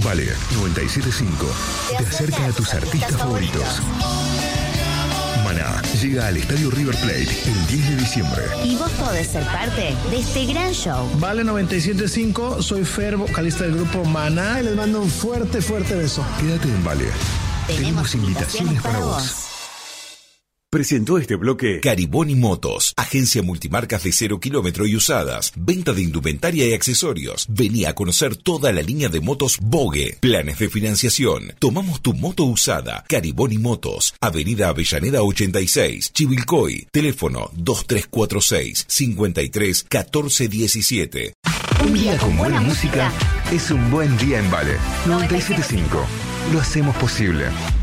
Vale 97.5 te acerca a tus artistas favoritos. Maná llega al Estadio River Plate el 10 de diciembre. Y vos podés ser parte de este gran show. Vale 97.5, soy Fer, vocalista del grupo Maná, y les mando un fuerte, fuerte beso. Quédate en Vale. Tenemos invitaciones para vos. Presentó este bloque Cariboni Motos, agencia multimarcas de 0 kilómetro y usadas, venta de indumentaria y accesorios. Vení a conocer toda la línea de motos Vogue, planes de financiación. Tomamos tu moto usada. Cariboni Motos, Avenida Avellaneda 86, Chivilcoy, teléfono 2346 53 14 17. Un día con buena música es un buen día en Vale 97.5. Lo hacemos posible.